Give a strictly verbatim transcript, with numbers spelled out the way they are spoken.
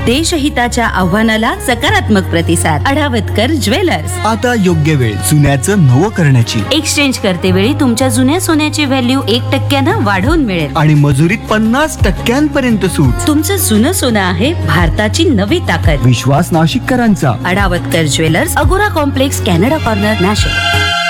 देशहिताच्या आव्हानाला सकारात्मक प्रतिसाद. अढावतकर ज्वेलर्स. आता योग्य वेळ सोन्याचं नवं करण्याची. एक्सचेंज करते वेळी तुमच्या जुन्या सोन्याची व्हॅल्यू एक टक्क्यानं वाढवून मिळेल आणि मजुरीत पन्नास टक्क्यांपर्यंत सूट. तुमचं जुनं सोनं आहे भारताची नवी ताकद. विश्वास नाशिककरांचा. अढावतकर ज्वेलर्स, अगोरा कॉम्प्लेक्स, कॅनडा कॉर्नर, नाशिक.